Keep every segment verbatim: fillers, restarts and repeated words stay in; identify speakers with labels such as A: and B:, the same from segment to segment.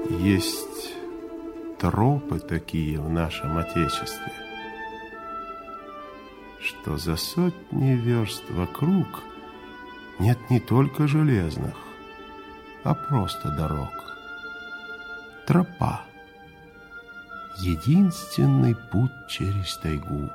A: Есть тропы такие в нашем Отечестве, что за сотни верст вокруг нет не только железных, а просто дорог. Тропа — единственный путь через тайгу.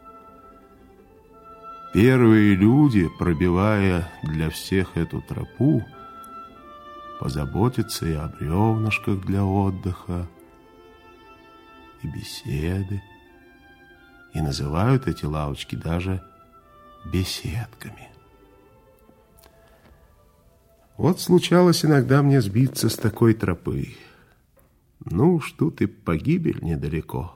A: Первые люди, пробивая для всех эту тропу, позаботятся и о бревнышках для отдыха, и беседы, и называют эти лавочки даже беседками. Вот случалось иногда мне сбиться с такой тропы. Ну уж тут и погибель недалеко.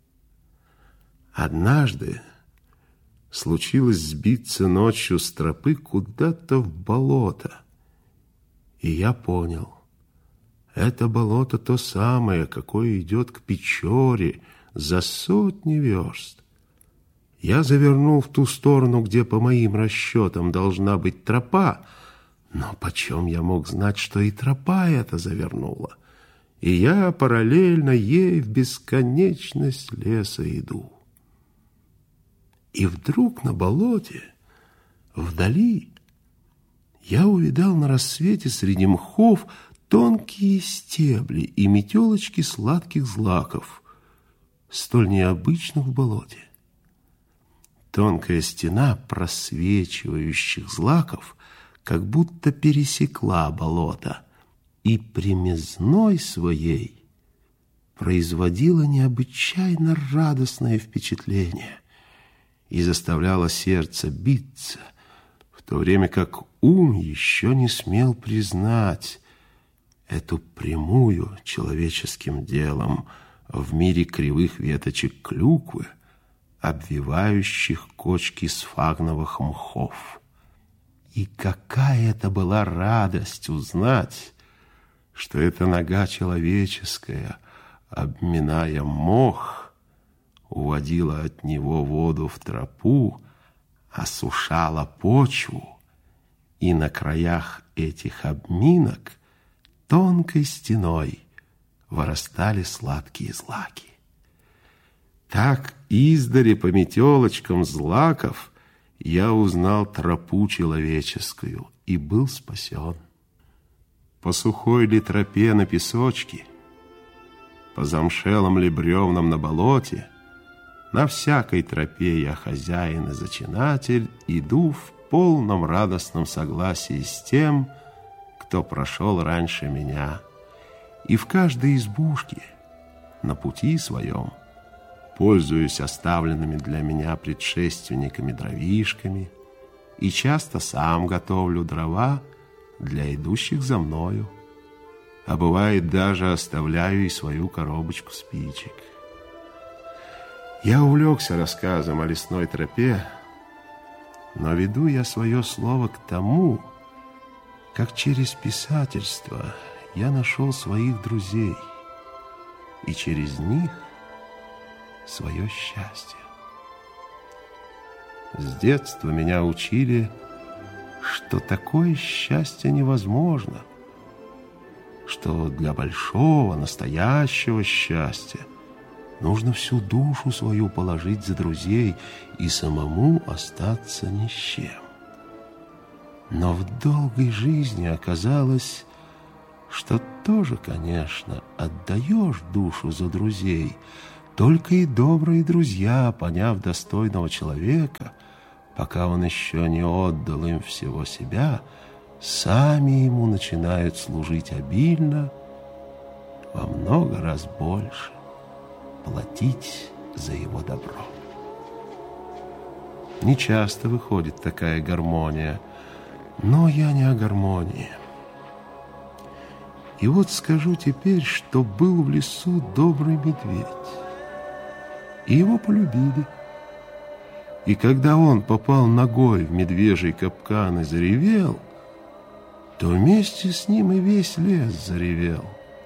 A: Однажды случилось сбиться ночью с тропы куда-то в болото. И я понял, это болото то самое, какое идет к Печоре за сотни верст. Я завернул в ту сторону, где, по моим расчетам, должна быть тропа, но почем я мог знать, что и тропа эта завернула? И я параллельно ей в бесконечность леса иду. И вдруг на болоте, вдали, я увидал на рассвете среди мхов тонкие стебли и метелочки сладких злаков, столь необычных в болоте. Тонкая стена просвечивающих злаков как будто пересекла болото и примизной своей производила необычайно радостное впечатление и заставляла сердце биться, в то время как ум еще не смел признать эту прямую человеческим делом в мире кривых веточек клюквы, обвивающих кочки сфагновых мхов. И какая это была радость узнать, что эта нога человеческая, обминая мох, уводила от него воду в тропу, осушала почву, и на краях этих обминок тонкой стеной вырастали сладкие злаки. Так издали по метелочкам злаков я узнал тропу человеческую и был спасен. По сухой ли тропе на песочке, по замшелым ли бревнам на болоте, на всякой тропе я хозяин и зачинатель, иду в полном радостном согласии с тем, кто прошел раньше меня, и в каждой избушке на пути своем пользуюсь оставленными для меня предшественниками дровишками и часто сам готовлю дрова для идущих за мною, а бывает даже оставляю и свою коробочку спичек. Я увлекся рассказом о лесной тропе, но веду я свое слово к тому, как через писательство я нашел своих друзей и через них свое счастье. С детства меня учили, что такое счастье невозможно, что для большого, настоящего счастья нужно всю душу свою положить за друзей и самому остаться ни с чем. Но в долгой жизни оказалось, что тоже, конечно, отдаешь душу за друзей, только и добрые друзья, поняв достойного человека, пока он еще не отдал им всего себя, сами ему начинают служить обильно, во много раз больше, платить за его добро. Не часто выходит такая гармония, но я не о гармонии. И вот скажу теперь, что был в лесу добрый медведь, и его полюбили. И когда он попал ногой в медвежий капкан и заревел, то вместе с ним и весь лес заревел.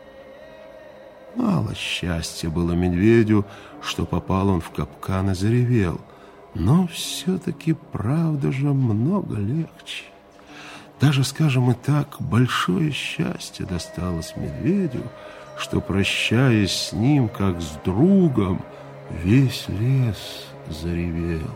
A: Мало счастья было медведю, что попал он в капкан и заревел, но все-таки, правда же, много легче. Даже, скажем и так, большое счастье досталось медведю, что, прощаясь с ним, как с другом, весь лес заревел.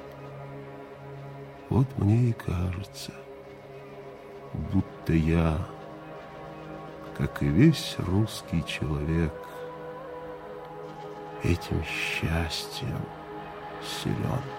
A: Вот мне и кажется, будто я, как и весь русский человек, этим счастьем силен.